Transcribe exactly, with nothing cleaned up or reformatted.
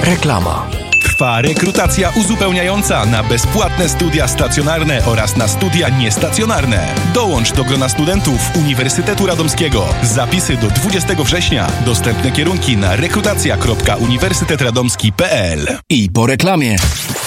Reklama. Trwa rekrutacja uzupełniająca na bezpłatne studia stacjonarne oraz na studia niestacjonarne. Dołącz do grona studentów Uniwersytetu Radomskiego. Zapisy do dwudziestego września. Dostępne kierunki na rekrutacja kropka uniwersytet radomski kropka p l. I po reklamie.